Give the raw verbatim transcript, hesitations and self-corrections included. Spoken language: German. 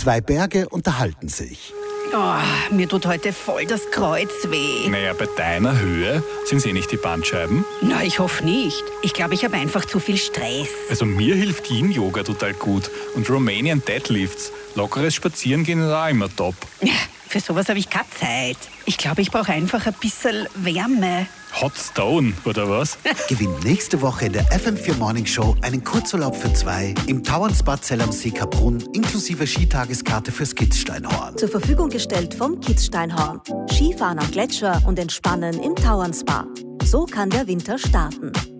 Zwei Berge unterhalten sich. Oh, mir tut heute voll das Kreuz weh. Naja, bei deiner Höhe sind eh nicht die Bandscheiben. Na, ich hoffe nicht. Ich glaube, ich habe einfach zu viel Stress. Also mir hilft Yin-Yoga total gut. Und Romanian Deadlifts. Lockeres Spazierengehen ist auch immer top. Ja, für sowas habe ich keine Zeit. Ich glaube, ich brauche einfach ein bisschen Wärme. Hot Stone, oder was? Gewinn nächste Woche in der F M vier Morning Show einen Kurzurlaub für zwei im Tauernspa Zell am See Kaprun inklusive Skitageskarte fürs Kitzsteinhorn. Zur Verfügung gestellt vom Kitzsteinhorn. Skifahren am Gletscher und Entspannen im Tauernspa. So kann der Winter starten.